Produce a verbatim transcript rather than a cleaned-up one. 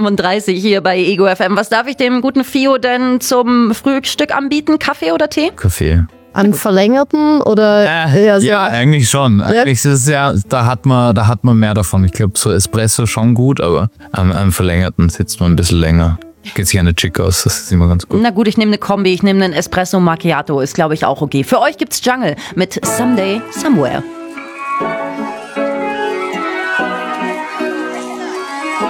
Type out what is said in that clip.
fünfunddreißig hier bei Ego F M. Was darf ich dem guten Fio denn zum Frühstück anbieten? Kaffee oder Tee? Kaffee. An verlängerten oder? Äh, ja, so ja, eigentlich schon. Eigentlich ist es ja, da hat man, da hat man mehr davon. Ich glaube, so Espresso schon gut, aber am, am verlängerten sitzt man ein bisschen länger. Geht sich eine Chick aus, das ist immer ganz gut. Na gut, ich nehme eine Kombi, ich nehme einen Espresso Macchiato, ist glaube ich auch okay. Für euch gibt's Jungle mit Someday, Somewhere.